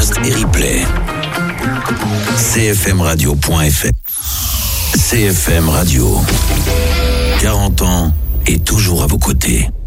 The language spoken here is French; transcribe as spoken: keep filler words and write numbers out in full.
podcast et replay. c f m radio point f r. C F M Radio. quarante ans et toujours à vos côtés.